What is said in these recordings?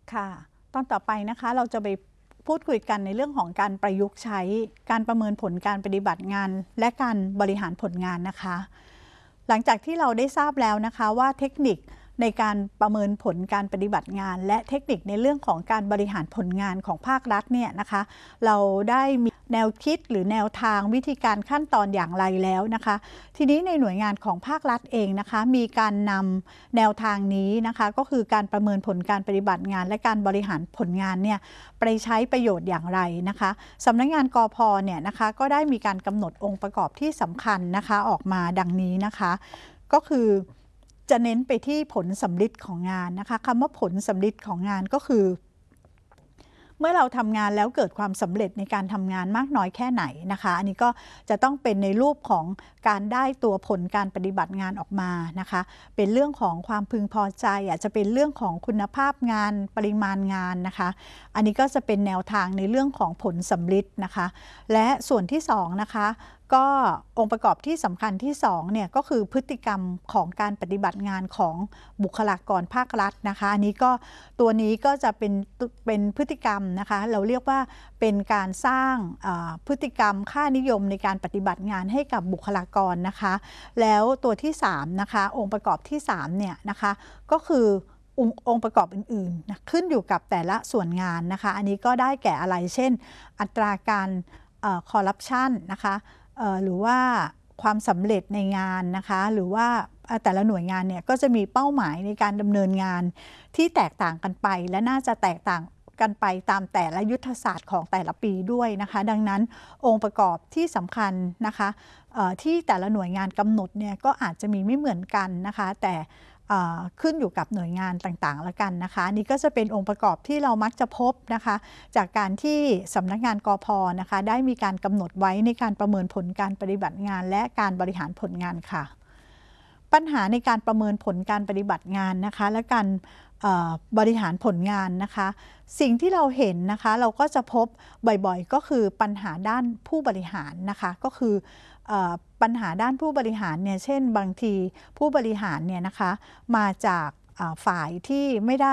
ค่ะตอนต่อไปนะคะเราจะไปพูดคุยกันในเรื่องของการประยุกต์ใช้การประเมินผลการปฏิบัติงานและการบริหารผลงานนะคะหลังจากที่เราได้ทราบแล้วนะคะว่าเทคนิคในการประเมินผลการปฏิบัติงานและเทคนิคในเรื่องของการบริหารผลงานของภาครัฐเนี่ยนะคะเราได้มีแนวคิดหรือแนวทางวิธีการขั้นตอนอย่างไรแล้วนะคะทีนี้ในหน่วยงานของภาครัฐเองนะคะมีการนำแนวทางนี้นะคะก็คือการประเมินผลการปฏิบัติงานและการบริหารผลงานเนี่ยไปใช้ประโยชน์อย่างไรนะคะสำนักงานกพ.เนี่ยนะคะก็ได้มีการกำหนดองค์ประกอบที่สำคัญนะคะออกมาดังนี้นะคะก็คือจะเน้นไปที่ผลสำลิดของงานนะคะคำว่าผลสำลิดของงานก็คือเมื่อเราทำงานแล้วเกิดความสำเร็จในการทำงานมากน้อยแค่ไหนนะคะอันนี้ก็จะต้องเป็นในรูปของการได้ตัวผลการปฏิบัติงานออกมานะคะเป็นเรื่องของความพึงพอใจอาจจะเป็นเรื่องของคุณภาพงานปริมาณงานนะคะอันนี้ก็จะเป็นแนวทางในเรื่องของผลสำลิดนะคะและส่วนที่2นะคะก็องค์ประกอบที่สำคัญที่2เนี่ยก็คือพฤติกรรมของการปฏิบัติงานของบุคลากรภาครัฐนะคะอันนี้ก็ตัวนี้ก็จะเป็นพฤติกรรมนะคะเราเรียกว่าเป็นการสร้างพฤติกรรมค่านิยมในการปฏิบัติงานให้กับบุคลากรนะคะแล้วตัวที่3นะคะองค์ประกอบที่3เนี่ยนะคะก็คือองค์ประกอบอื่นๆนะขึ้นอยู่กับแต่ละส่วนงานนะคะอันนี้ก็ได้แก่อะไรเช่นอัตราการคอร์รัปชันนะคะหรือว่าความสำเร็จในงานนะคะหรือว่าแต่ละหน่วยงานเนี่ยก็จะมีเป้าหมายในการดำเนินงานที่แตกต่างกันไปและน่าจะแตกต่างกันไปตามแต่ละยุทธศาสตร์ของแต่ละปีด้วยนะคะดังนั้นองค์ประกอบที่สำคัญนะคะที่แต่ละหน่วยงานกำหนดเนี่ยก็อาจจะมีไม่เหมือนกันนะคะแต่ขึ้นอยู่กับหน่วยงานต่างๆแล้วกันนะคะนี่ก็จะเป็นองค์ประกอบที่เรามักจะพบนะคะจากการที่สำนักงานกพ.นะคะได้มีการกำหนดไว้ในการประเมินผลการปฏิบัติงานและการบริหารผลงานค่ะปัญหาในการประเมินผลการปฏิบัติงานนะคะและการบริหารผลงานนะคะสิ่งที่เราเห็นนะคะเราก็จะพบบ่อยๆก็คือปัญหาด้านผู้บริหารนะคะก็คือปัญหาด้านผู้บริหารเนี่ยเช่นบางทีผู้บริหารเนี่ยนะคะมาจากฝ่ายที่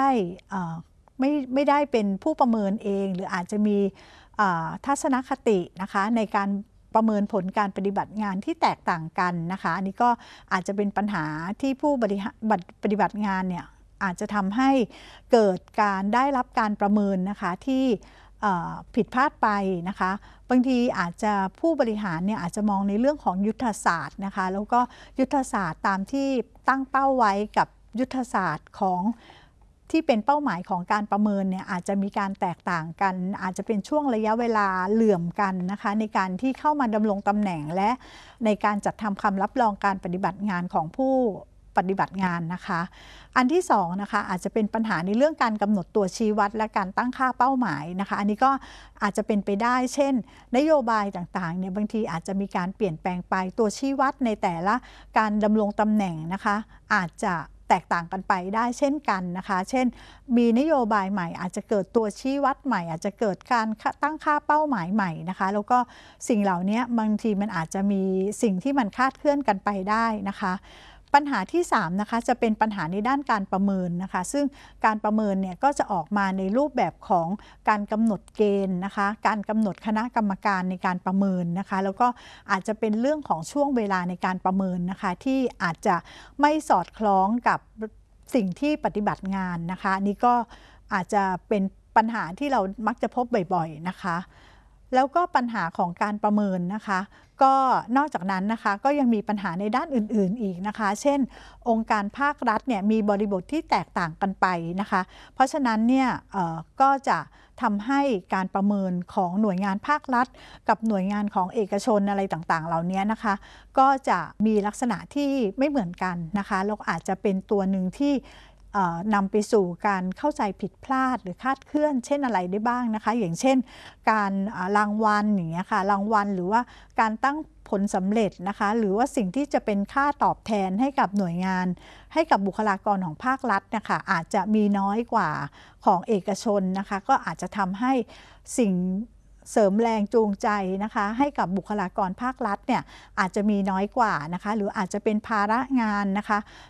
ไม่ได้เป็นผู้ประเมินเองหรืออาจจะมีทัศนคตินะคะในการประเมินผลการปฏิบัติงานที่แตกต่างกันนะคะอันนี้ก็อาจจะเป็นปัญหาที่ผู้ปฏิบัติงานเนี่ยอาจจะทำให้เกิดการได้รับการประเมินนะคะที่ผิดพลาดไปนะคะบางทีอาจจะผู้บริหารเนี่ยอาจจะมองในเรื่องของยุทธศาสตร์นะคะแล้วก็ยุทธศาสตร์ตามที่ตั้งเป้าไว้กับยุทธศาสตร์ของที่เป็นเป้าหมายของการประเมินเนี่ยอาจจะมีการแตกต่างกันอาจจะเป็นช่วงระยะเวลาเหลื่อมกันนะคะในการที่เข้ามาดำรงตำแหน่งและในการจัดทำคำรับรองการปฏิบัติงานของผู้ปฏิบัติงานนะคะอันที่2นะคะอาจจะเป็นปัญหาในเรื่องการกำหนดตัวชี้วัดและการตั้งค่าเป้าหมายนะคะอันนี้ก็อาจจะเป็นไปได้เช่นนโยบายต่างๆเนี่ยบางทีอาจจะมีการเปลี่ยนแปลงไปตัวชี้วัดในแต่ละการดำรงตำแหน่งนะคะอาจจะแตกต่างกันไปได้เช่นกันนะคะเช่นมีนโยบายใหม่อาจจะเกิดตัวชี้วัดใหม่อาจจะเกิดการตั้งค่าเป้าหมายใหม่นะคะแล้วก็สิ่งเหล่านี้บางทีมันอาจจะมีสิ่งที่มันคลาดเคลื่อนกันไปได้นะคะปัญหาที่3นะคะจะเป็นปัญหาในด้านการประเมินนะคะซึ่งการประเมินเนี่ยก็จะออกมาในรูปแบบของการกำหนดเกณฑ์นะคะการกำหนดคณะกรรมการในการประเมินนะคะแล้วก็อาจจะเป็นเรื่องของช่วงเวลาในการประเมินนะคะที่อาจจะไม่สอดคล้องกับสิ่งที่ปฏิบัติงานนะคะนี่ก็อาจจะเป็นปัญหาที่เรามักจะพบบ่อยๆนะคะแล้วก็ปัญหาของการประเมินนะคะก็นอกจากนั้นนะคะก็ยังมีปัญหาในด้านอื่นๆอีกนะคะเช่นองค์การภาครัฐเนี่ยมีบริบทที่แตกต่างกันไปนะคะเพราะฉะนั้นเนี่ยก็จะทำให้การประเมินของหน่วยงานภาครัฐกับหน่วยงานของเอกชนอะไรต่างๆเหล่านี้นะคะก็จะมีลักษณะที่ไม่เหมือนกันนะคะแล้วอาจจะเป็นตัวหนึ่งที่นำไปสู่การเข้าใจผิดพลาดหรือคลาดเคลื่อนเช่นอะไรได้บ้างนะคะอย่างเช่นการรางวัลอย่างเงี้ยค่ะรางวัลหรือว่าการตั้งผลสำเร็จนะคะหรือว่าสิ่งที่จะเป็นค่าตอบแทนให้กับหน่วยงานให้กับบุคลากรของภาครัฐนะคะอาจจะมีน้อยกว่าของเอกชนนะคะก็อาจจะทำให้สิ่งเสริมแรงจูงใจนะคะให้กับบุคลากรภาครัฐเนี่ยอาจจะมีน้อยกว่านะคะหรืออาจจะเป็นภาระงานนะคะ